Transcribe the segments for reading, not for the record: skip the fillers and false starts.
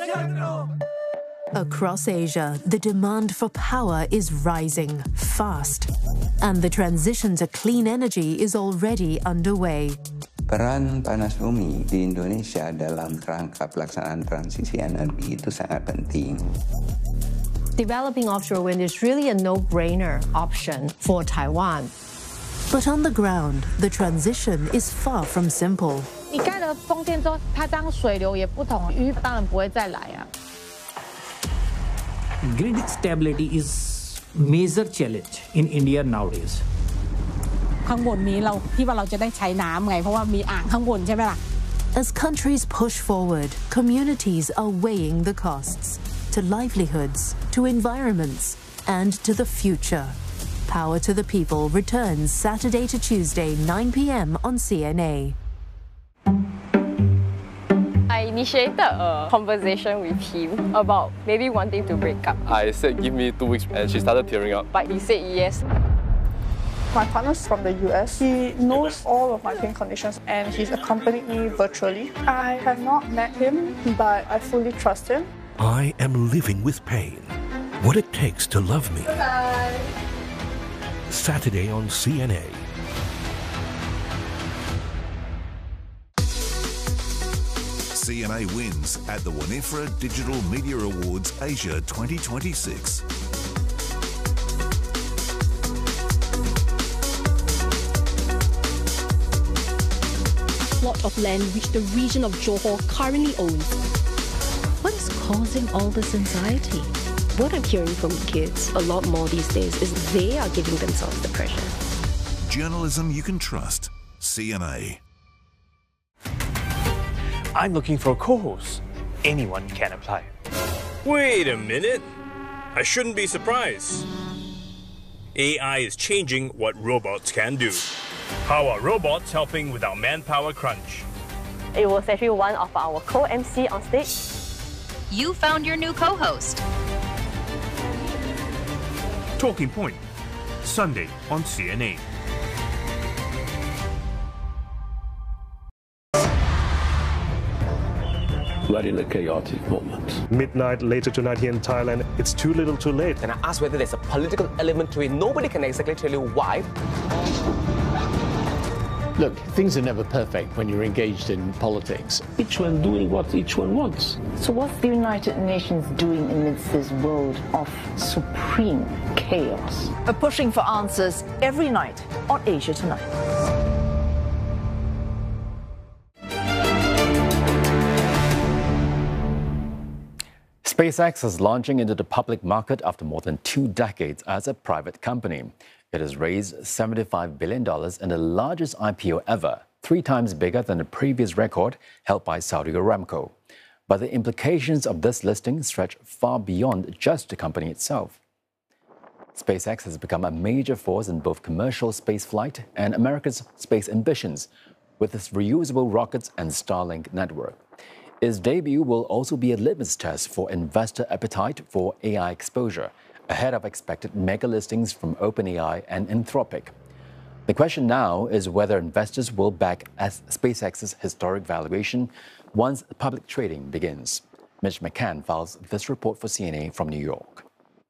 Across Asia, the demand for power is rising fast, and the transition to clean energy is already underway. Peran panas bumi di Indonesia dalam kerangka pelaksanaan transisi energi itu sangat penting. Developing offshore wind is really a no-brainer option for Taiwan. But on the ground, the transition is far from simple. 你盖了风电之后，它当水流也不同，鱼当然不会再来啊。 Grid stability is major challenge in India nowadays. ข้างบนนี้เราที่ว่าเราจะได้ใช้น้ำไงเพราะว่ามีอ่างข้างบนใช่ไหมล่ะ As countries push forward, communities are weighing the costs to livelihoods, to environments, and to the future. Power to the People returns Saturday to Tuesday, 9 p.m. on CNA. I initiated a conversation with him about maybe wanting to break up. I said, give me 2 weeks, and she started tearing up. But he said yes. My partner's from the US. He knows all of my pain conditions and he's accompanied me virtually. I have not met him, but I fully trust him. I am living with pain. What it takes to love me. Bye. Saturday on CNA. CNA wins at the Winifred Digital Media Awards Asia 2026. Plot of land which the region of Johor currently owns. What is causing all this anxiety? What I'm hearing from kids a lot more these days is they are giving themselves the pressure. Journalism you can trust. CNA. I'm looking for a co-host. Anyone can apply. Wait a minute. I shouldn't be surprised. AI is changing what robots can do. How are robots helping with our manpower crunch? It was actually one of our co-MC on stage. You found your new co-host. Talking Point, Sunday on CNA. We're in a chaotic moment. Midnight later tonight here in Thailand, it's too little too late. And I asked whether there's a political element to it. Nobody can exactly tell you why. Look, things are never perfect when you're engaged in politics. Each one doing what each one wants. So what's the United Nations doing amidst this world of supreme chaos? We're pushing for answers every night on Asia Tonight. SpaceX is launching into the public market after more than 2 decades as a private company. It has raised $75 billion in the largest IPO ever, 3 times bigger than the previous record held by Saudi Aramco. But the implications of this listing stretch far beyond just the company itself. SpaceX has become a major force in both commercial spaceflight and America's space ambitions, with its reusable rockets and Starlink network. Its debut will also be a litmus test for investor appetite for AI exposure, ahead of expected mega listings from OpenAI and Anthropic. The question now is whether investors will back SpaceX's historic valuation once public trading begins. Mitch McCann files this report for CNA from New York.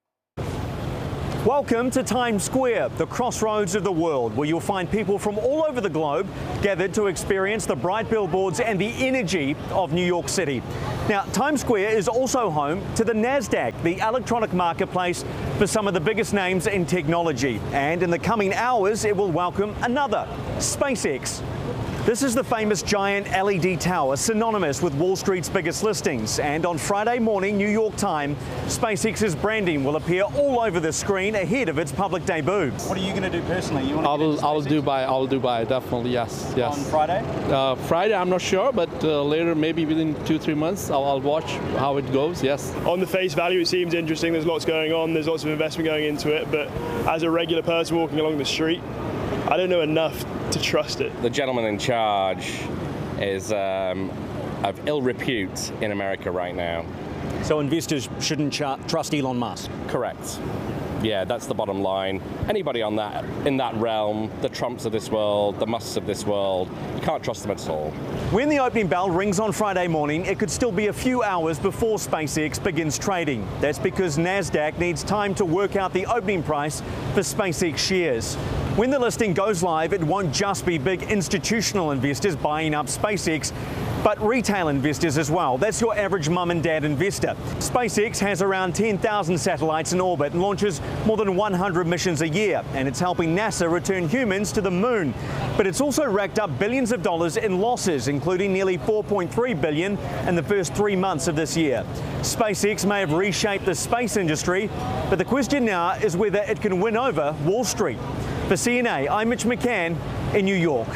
Welcome to Times Square, the crossroads of the world, where you'll find people from all over the globe gathered to experience the bright billboards and the energy of New York City. Now, Times Square is also home to the NASDAQ, the electronic marketplace for some of the biggest names in technology. And in the coming hours, it will welcome another, SpaceX. This is the famous giant LED tower, synonymous with Wall Street's biggest listings. And on Friday morning, New York time, SpaceX's branding will appear all over the screen ahead of its public debut. What are you going to do personally? You want to I'll Dubai, definitely, yes. On Friday? Friday, I'm not sure, but later, maybe within 2-3 months, I'll watch how it goes, yes. On the face value, it seems interesting. There's lots going on. There's lots of investment going into it. But as a regular person walking along the street, I don't know enough to trust it. The gentleman in charge is of ill repute in America right now. So investors shouldn't trust Elon Musk? Correct. Yeah, that's the bottom line. Anybody in that realm, the Trumps of this world, the Musks of this world, you can't trust them at all. When the opening bell rings on Friday morning, it could still be a few hours before SpaceX begins trading. That's because NASDAQ needs time to work out the opening price for SpaceX shares. When the listing goes live, it won't just be big institutional investors buying up SpaceX, but retail investors as well. That's your average mum and dad investor. SpaceX has around 10,000 satellites in orbit and launches more than 100 missions a year, and it's helping NASA return humans to the moon. But it's also racked up billions of dollars in losses, including nearly $4.3 billion in the first 3 months of this year. SpaceX may have reshaped the space industry, but the question now is whether it can win over Wall Street. For CNA, I'm Mitch McCann in New York.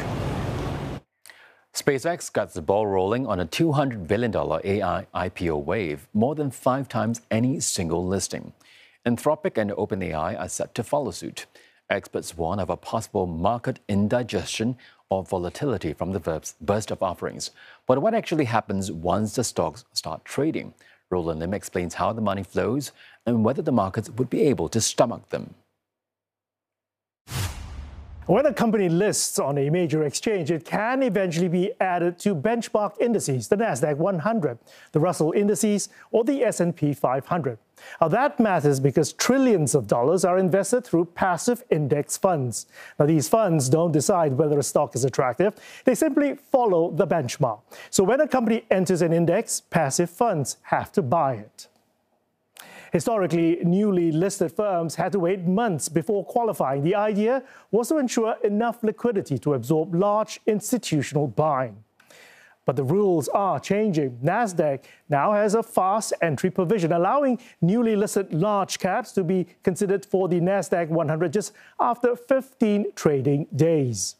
SpaceX got the ball rolling on a $200 billion AI IPO wave, more than 5 times any single listing. Anthropic and OpenAI are set to follow suit. Experts warn of a possible market indigestion or volatility from the burst of offerings. But what actually happens once the stocks start trading? Roland Lim explains how the money flows and whether the markets would be able to stomach them. When a company lists on a major exchange, it can eventually be added to benchmark indices, the Nasdaq 100, the Russell indices, or the S&P 500. Now, that matters because trillions of dollars are invested through passive index funds. Now, these funds don't decide whether a stock is attractive. They simply follow the benchmark. So when a company enters an index, passive funds have to buy it. Historically, newly listed firms had to wait months before qualifying. The idea was to ensure enough liquidity to absorb large institutional buying. But the rules are changing. NASDAQ now has a fast entry provision, allowing newly listed large caps to be considered for the NASDAQ 100 just after 15 trading days.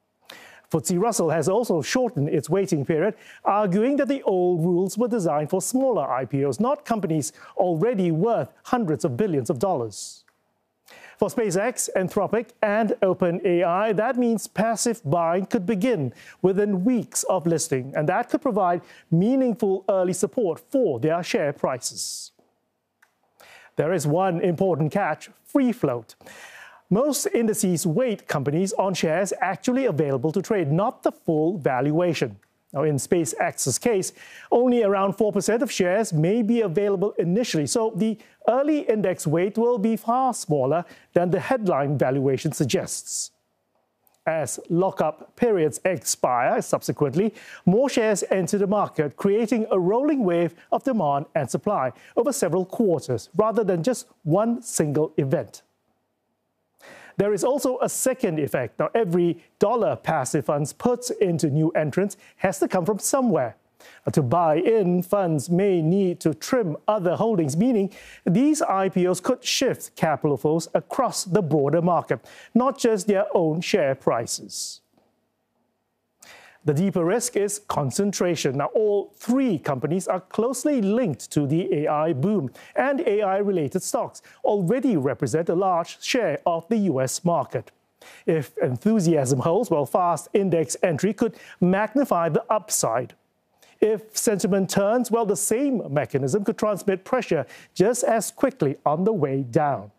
FTSE Russell has also shortened its waiting period, arguing that the old rules were designed for smaller IPOs, not companies already worth hundreds of billions of dollars. For SpaceX, Anthropic, and OpenAI, that means passive buying could begin within weeks of listing, and that could provide meaningful early support for their share prices. There is one important catch: free float. Most indices weight companies on shares actually available to trade, not the full valuation. Now, in SpaceX's case, only around 4% of shares may be available initially, so the early index weight will be far smaller than the headline valuation suggests. As lockup periods expire subsequently, more shares enter the market, creating a rolling wave of demand and supply over several quarters, rather than just one single event. There is also a second effect. Now, every dollar passive funds puts into new entrants has to come from somewhere. To buy in, funds may need to trim other holdings, meaning these IPOs could shift capital flows across the broader market, not just their own share prices. The deeper risk is concentration. Now, all 3 companies are closely linked to the AI boom, and AI-related stocks already represent a large share of the U.S. market. If enthusiasm holds, well, fast index entry could magnify the upside. If sentiment turns, well, the same mechanism could transmit pressure just as quickly on the way down.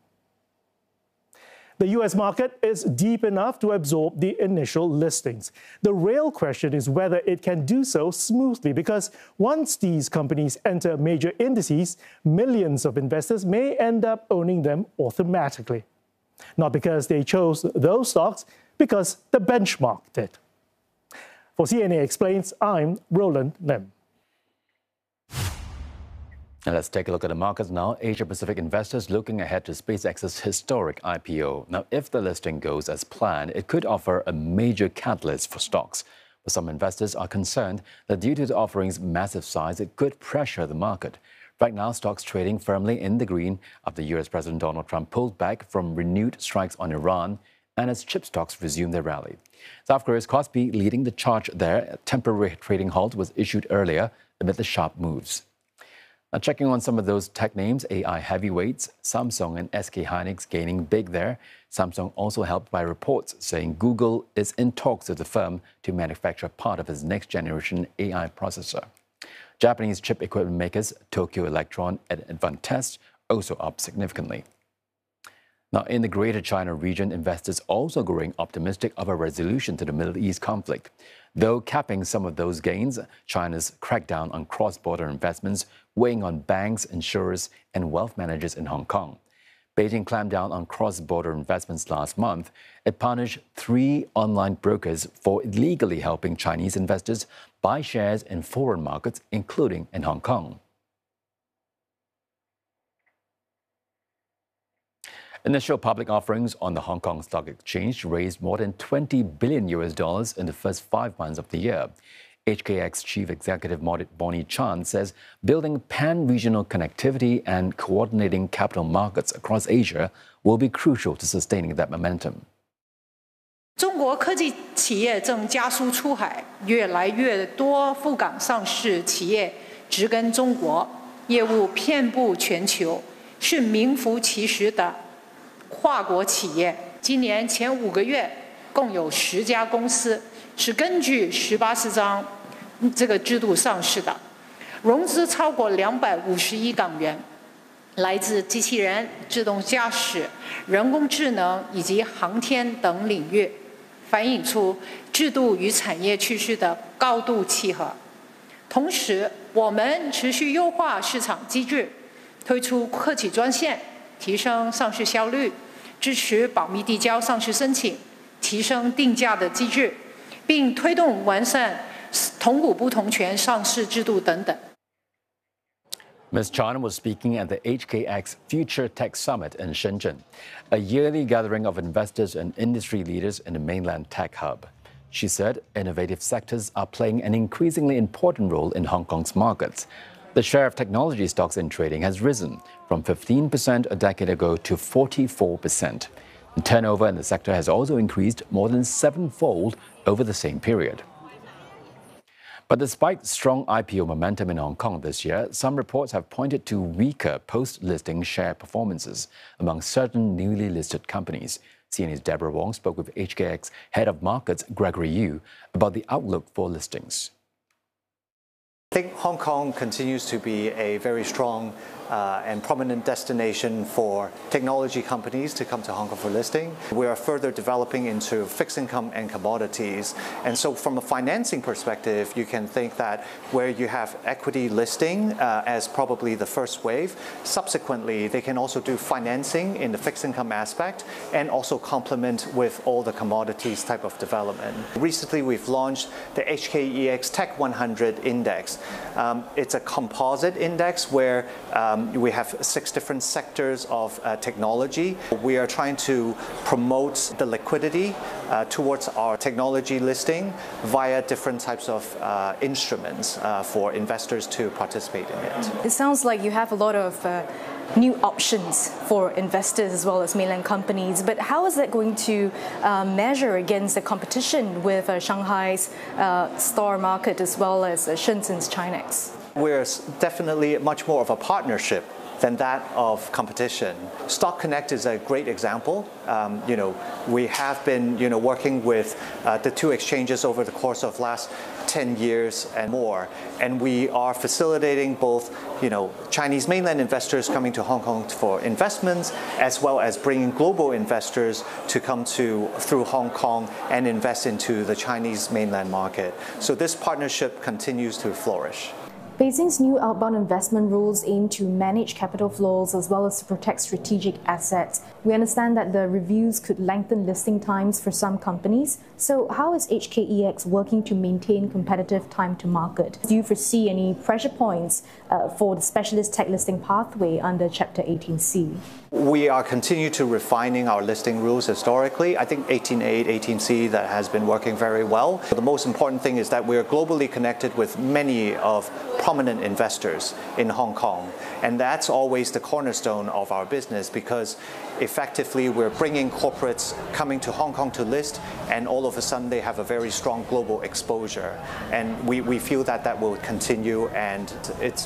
The U.S. market is deep enough to absorb the initial listings. The real question is whether it can do so smoothly, because once these companies enter major indices, millions of investors may end up owning them automatically. Not because they chose those stocks, because the benchmark did. For CNA Explains, I'm Roland Lim. And let's take a look at the markets now. Asia-Pacific investors looking ahead to SpaceX's historic IPO. Now, if the listing goes as planned, it could offer a major catalyst for stocks. But some investors are concerned that due to the offering's massive size, it could pressure the market. Right now, stocks trading firmly in the green after US President Donald Trump pulled back from renewed strikes on Iran and as chip stocks resumed their rally. South Korea's Kospi leading the charge there. A temporary trading halt was issued earlier amid the sharp moves. Now, checking on some of those tech names, AI heavyweights, Samsung and SK Hynix gaining big there. Samsung also helped by reports saying Google is in talks with the firm to manufacture part of its next-generation AI processor. Japanese chip equipment makers Tokyo Electron and Advantest also up significantly. Now, in the Greater China region, investors also growing optimistic of a resolution to the Middle East conflict. Though capping some of those gains, China's crackdown on cross-border investments weighing on banks, insurers, and wealth managers in Hong Kong. Beijing clamped down on cross-border investments last month. It punished 3 online brokers for illegally helping Chinese investors buy shares in foreign markets, including in Hong Kong. Initial public offerings on the Hong Kong Stock Exchange raised more than $20 billion in the first 5 months of the year. HKX Chief Executive Bonnie Chan says building pan-regional connectivity and coordinating capital markets across Asia will be crucial to sustaining that momentum. 中国科技企业正加速出海，越来越多赴港上市企业植根中国，业务遍布全球，是名副其实的跨国企业。今年前5个月，共有10家公司是根据18章这个制度上市的，融资超过250亿港元，来自机器人、自动驾驶、人工智能以及航天等领域，反映出制度与产业趋势的高度契合。同时，我们持续优化市场机制，推出客企专线，提升上市效率，支持保密递交上市申请，提升定价的机制，并推动完善同股不同权上市制度等等。 Ms. Chan was speaking at the HKX Future Tech Summit in Shenzhen, a yearly gathering of investors and industry leaders in the mainland tech hub. She said innovative sectors are playing an increasingly important role in Hong Kong's markets. The share of technology stocks in trading has risen from 15% a decade ago to 44%. And turnover in the sector has also increased more than 7-fold over the same period. But despite strong IPO momentum in Hong Kong this year, some reports have pointed to weaker post-listing share performances among certain newly listed companies. CNA's Deborah Wong spoke with HKX Head of Markets Gregory Yu about the outlook for listings. I think Hong Kong continues to be a very strong and prominent destination for technology companies to come to Hong Kong for listing. We are further developing into fixed income and commodities. And so from a financing perspective, you can think that where you have equity listing as probably the first wave, subsequently they can also do financing in the fixed income aspect and also complement with all the commodities type of development. Recently, we've launched the HKEX Tech 100 Index. It's a composite index where we have 6 different sectors of technology. We are trying to promote the liquidity towards our technology listing via different types of instruments for investors to participate in it. It sounds like you have a lot of new options for investors as well as mainland companies, but how is that going to measure against the competition with Shanghai's STAR market as well as Shenzhen's Chinex? We're definitely much more of a partnership than that of competition. Stock Connect is a great example. We have been working with the 2 exchanges over the course of last 10 years and more, and we are facilitating both Chinese mainland investors coming to Hong Kong for investments, as well as bringing global investors to come through Hong Kong and invest into the Chinese mainland market. So this partnership continues to flourish. Beijing's new outbound investment rules aim to manage capital flows as well as to protect strategic assets. We understand that the reviews could lengthen listing times for some companies. So how is HKEX working to maintain competitive time to market? Do you foresee any pressure points for the specialist tech listing pathway under Chapter 18C? We are continuing to refining our listing rules historically. I think 18A, 18C, that has been working very well. The most important thing is that we are globally connected with many of prominent investors in Hong Kong. And that's always the cornerstone of our business, because effectively we're bringing corporates coming to Hong Kong to list, and all of a sudden they have a very strong global exposure. And we feel that that will continue, and it's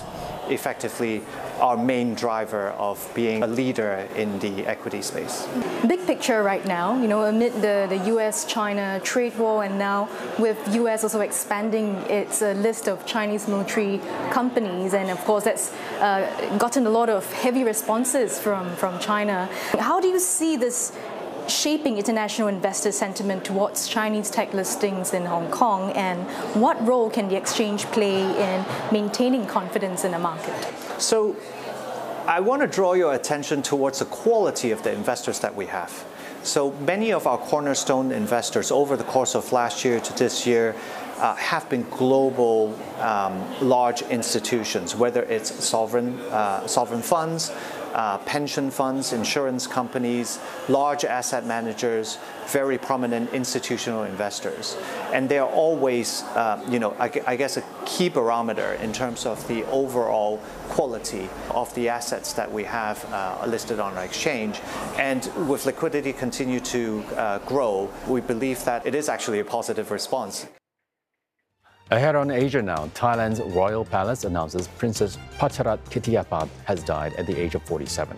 effectively our main driver of being a leader in the equity space. Big picture right now, amid the US-China trade war, and now with US also expanding its list of Chinese military companies, and of course that's gotten a lot of heavy responses from China. How do you see this shaping international investor sentiment towards Chinese tech listings in Hong Kong, and what role can the exchange play in maintaining confidence in the market? So I want to draw your attention towards the quality of the investors that we have. So many of our cornerstone investors over the course of last year to this year have been global large institutions, whether it's sovereign funds, pension funds, insurance companies, large asset managers, very prominent institutional investors. And they're always, I guess, a key barometer in terms of the overall quality of the assets that we have listed on our exchange. And with liquidity continue to grow, we believe that it is actually a positive response. Ahead on Asia now, Thailand's royal palace announces Princess Pacharat Kitiapat has died at the age of 47.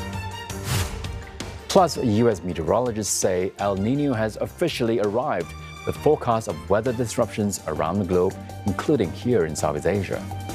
Plus, U.S. meteorologists say El Niño has officially arrived, with forecasts of weather disruptions around the globe, including here in Southeast Asia.